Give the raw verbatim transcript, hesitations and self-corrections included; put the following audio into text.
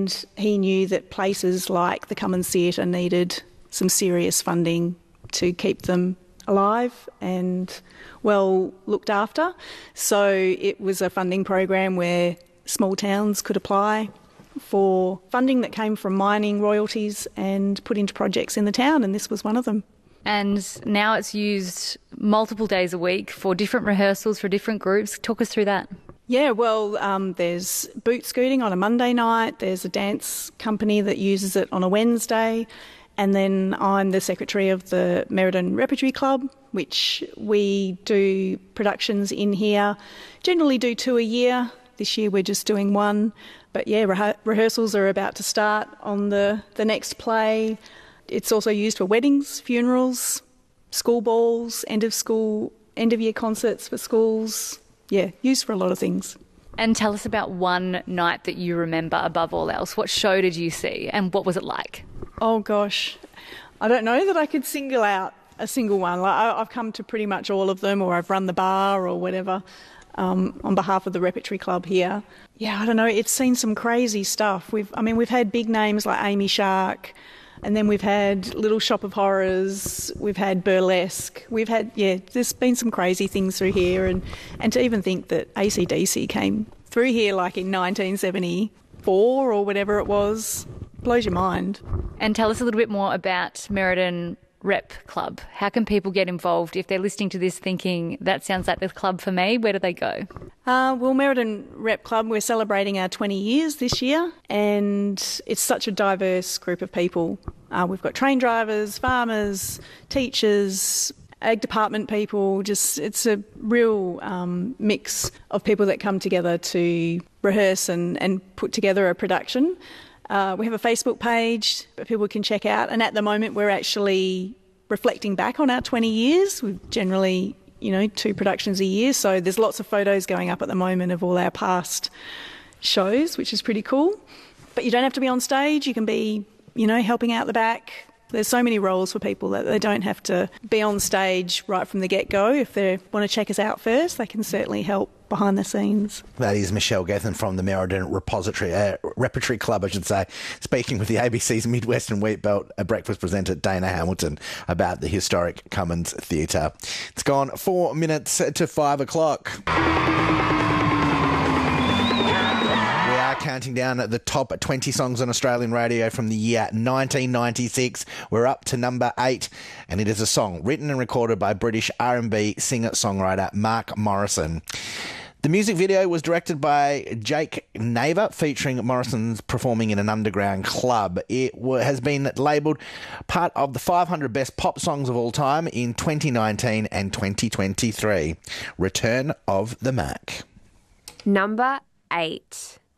and he knew that places like the Cummins Theatre needed some serious funding to keep them alive and well looked after. So it was a funding program where small towns could apply for funding that came from mining royalties and put into projects in the town, and this was one of them. And now it's used multiple days a week for different rehearsals for different groups. Talk us through that. Yeah, well, um, there's boot scooting on a Monday night, there's a dance company that uses it on a Wednesday, and then I'm the secretary of the Merredin Repertory Club, which we do productions in here, generally do two a year. This year we're just doing one. But yeah, rehe- rehearsals are about to start on the, the next play. It's also used for weddings, funerals, school balls, end of school, end of year concerts for schools. Yeah, used for a lot of things. And tell us about one night that you remember above all else. What show did you see and what was it like? Oh gosh, I don't know that I could single out a single one. Like, I, I've come to pretty much all of them, or I've run the bar or whatever um, on behalf of the Repertory Club here. Yeah, I don't know. It's seen some crazy stuff. We've, I mean, we've had big names like Amy Shark, and then we've had Little Shop of Horrors. We've had burlesque. We've had yeah. There's been some crazy things through here, and and to even think that A C D C came through here like in nineteen seventy-four or whatever it was. Blows your mind. And tell us a little bit more about Merredin Rep Club. How can people get involved if they're listening to this thinking, that sounds like the club for me? Where do they go? Uh, well, Merredin Rep Club, we're celebrating our twenty years this year, and it's such a diverse group of people. Uh, we've got train drivers, farmers, teachers, ag department people. Just it's a real um, mix of people that come together to rehearse and, and put together a production. Uh, we have a Facebook page that people can check out, and at the moment we're actually reflecting back on our twenty years. We've generally, you know, two productions a year, so there's lots of photos going up at the moment of all our past shows, which is pretty cool. But you don't have to be on stage, you can be, you know, helping out the back. There's so many roles for people that they don't have to be on stage right from the get-go. If they want to check us out first, they can certainly help behind the scenes. That is Michelle Gethin from the Merredin Repository, uh, Repertory Club, I should say, speaking with the A B C's Midwestern Wheatbelt a breakfast presenter Dana Hamilton about the historic Cummins Theatre. It's gone four minutes to five o'clock. Counting down at the top twenty songs on Australian radio from the year nineteen ninety-six. We're up to number eight, and it is a song written and recorded by British R and B singer-songwriter Mark Morrison. The music video was directed by Jake Naver, featuring Morrison's performing in an underground club. It has been labelled part of the five hundred best pop songs of all time in twenty nineteen and twenty twenty-three. Return of the Mac. Number eight.